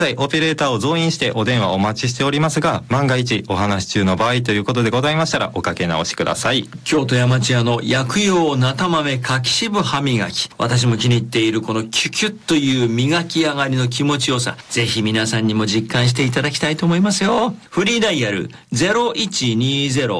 オペレーターを増員してお電話お待ちしておりますが、万が一お話し中の場合ということでございましたらおかけ直しください。 京都山千屋の薬用なた豆柿渋歯磨き。私も気に入っているこのキュキュッという磨き上がりの気持ちよさ。ぜひ皆さんにも実感していただきたいと思いますよ。フリーダイヤル0120